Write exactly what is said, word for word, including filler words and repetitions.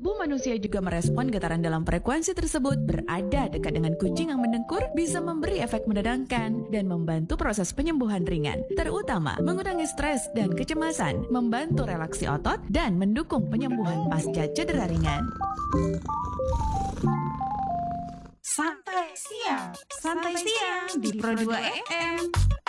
Tubuh manusia juga merespon getaran dalam frekuensi tersebut. Berada dekat dengan kucing yang mendengkur bisa memberi efek menenangkan dan membantu proses penyembuhan ringan, terutama mengurangi stres dan kecemasan, membantu relaksi otot, dan mendukung penyembuhan pasca cedera ringan. Santai siang, santai siang di Pro dua F M.